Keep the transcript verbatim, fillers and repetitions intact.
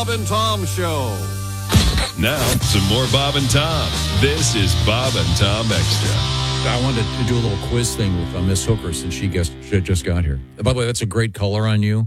Bob and Tom Show. Now, some more Bob and Tom. This is Bob and Tom Extra. I wanted to do a little quiz thing with uh, Miss Hooker since she, guessed, she just got here. By the way, that's a great color on you.